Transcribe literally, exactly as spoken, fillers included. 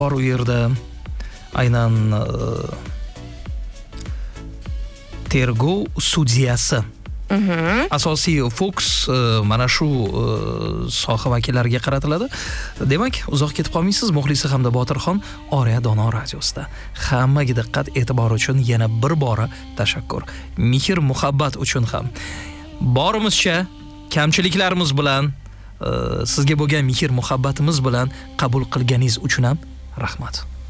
bor u yerda. Aynan tergov sudyasi. Asosiy fokus mana shu soha vakillariga qaratiladi. Demak, uzoq ketib qolmaysiz. Muxlisi hamda Botirxon Oriya Dono radiosida. Hammaga diqqat e'tibor uchun yana bir bora tashakkur. Mehr muhabbat uchun ham. Borimizcha kamchiliklarimiz bilan sizga bo'lgan mehr muhabbatimiz bilan qabul qilganingiz uchun ham rahmat.